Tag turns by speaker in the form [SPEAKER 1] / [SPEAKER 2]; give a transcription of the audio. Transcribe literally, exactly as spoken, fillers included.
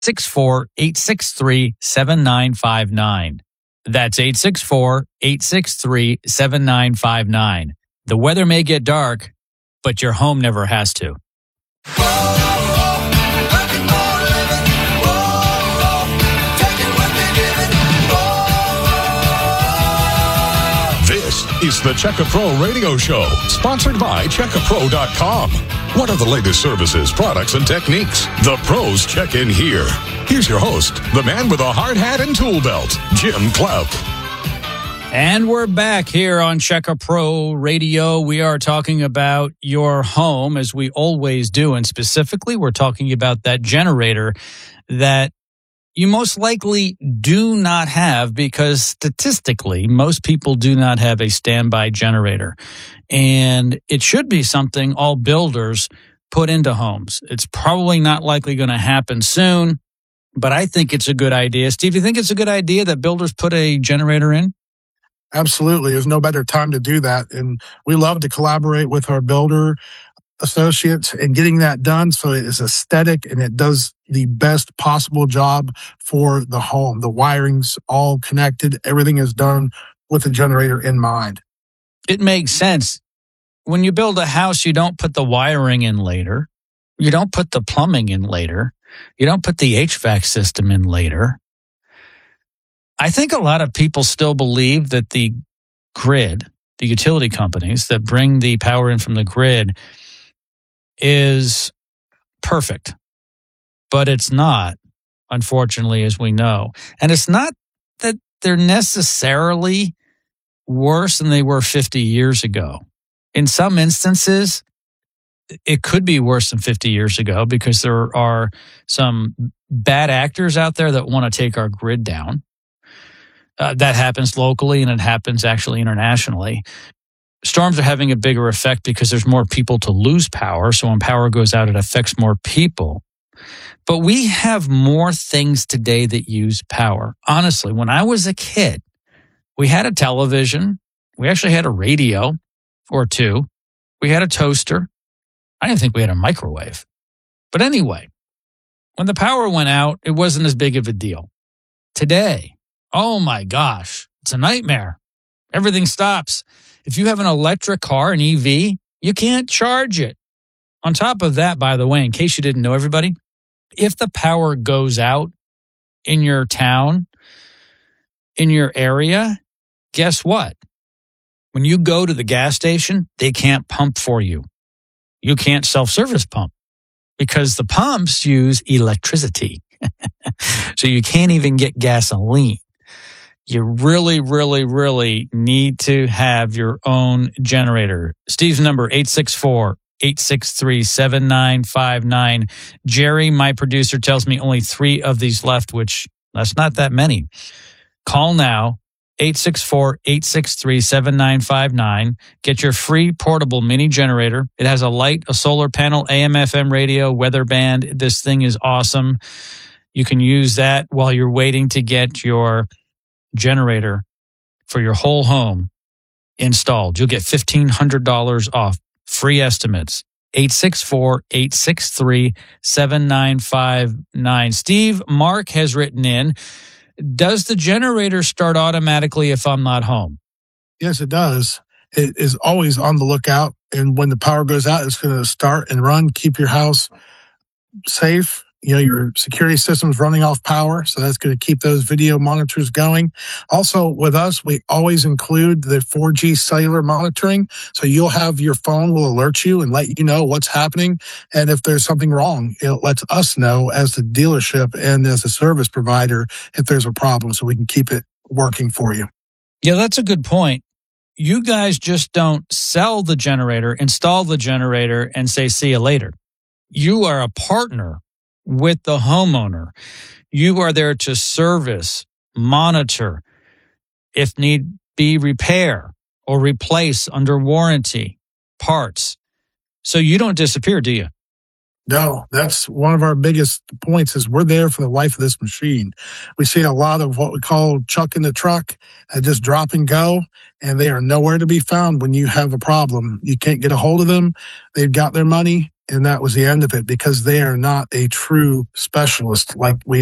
[SPEAKER 1] six four, eight six three, seven nine five nine. That's eight six four, eight six three, seven nine five nine. The weather may get dark, but your home never has to.
[SPEAKER 2] This is the Checka Pro Radio Show, sponsored by Checka Pro dot com. What are the latest services, products, and techniques? The pros check in here. Here's your host, the man with a hard hat and tool belt, Jim Clout.
[SPEAKER 1] And we're back here on Checka Pro Radio. We are talking about your home, as we always do, and specifically we're talking about that generator that you most likely do not have, because statistically, most people do not have a standby generator. And it should be something all builders put into homes. It's probably not likely going to happen soon, but I think it's a good idea. Steve, you think it's a good idea that builders put a generator in?
[SPEAKER 3] Absolutely. There's no better time to do that. And we love to collaborate with our builder associates in getting that done so it is aesthetic and it does the best possible job for the home. The wiring's all connected. Everything is done with the generator in mind.
[SPEAKER 1] It makes sense. When you build a house, you don't put the wiring in later. You don't put the plumbing in later. You don't put the H V A C system in later. I think a lot of people still believe that the grid, the utility companies that bring the power in from the grid, is perfect. But it's not, unfortunately, as we know. And it's not that they're necessarily worse than they were fifty years ago. In some instances, it could be worse than fifty years ago because there are some bad actors out there that want to take our grid down. Uh, that happens locally, and it happens actually internationally. Storms are having a bigger effect because there's more people to lose power. So when power goes out, it affects more people. But we have more things today that use power. Honestly, when I was a kid, we had a television. We actually had a radio or two. We had a toaster. I didn't think we had a microwave. But anyway, when the power went out, it wasn't as big of a deal. Today, oh my gosh, it's a nightmare. Everything stops. If you have an electric car, an E V, you can't charge it. On top of that, by the way, in case you didn't know, everybody, if the power goes out in your town, in your area, guess what? When you go to the gas station, they can't pump for you. You can't self-service pump because the pumps use electricity. So you can't even get gasoline. You really, really, really need to have your own generator. Steve's number, eight six four, eight six three, seven nine five nine. Jerry, my producer, tells me only three of these left, which that's not that many. Call now, eight six four, eight six three, seven nine five nine. Get your free portable mini generator. It has a light, a solar panel, A M F M radio, weather band. This thing is awesome. You can use that while you're waiting to get your generator for your whole home installed. You'll get fifteen hundred dollars off. Free estimates. eight six four, eight six three, seven nine five nine. Steve, Mark has written in, does the generator start automatically if I'm not home?
[SPEAKER 3] Yes, it does. It is always on the lookout. And when the power goes out, it's going to start and run. Keep your house safe. You know, your security system's running off power, so that's going to keep those video monitors going. Also, with us, we always include the four G cellular monitoring, so you'll have your phone will alert you and let you know what's happening. And if there's something wrong, it lets us know as the dealership and as a service provider if there's a problem, so we can keep it working for you.
[SPEAKER 1] Yeah, that's a good point. You guys just don't sell the generator, install the generator, and say, see you later. You are a partner with the homeowner. You are there to service, monitor, if need be, repair or replace under warranty parts. So you don't disappear, do you?
[SPEAKER 3] No, that's one of our biggest points is we're there for the life of this machine. We see a lot of what we call chuck in the truck, uh, just drop and go, and they are nowhere to be found when you have a problem. You can't get a hold of them. They've got their money. and that was the end of it, because they are not a true specialist like we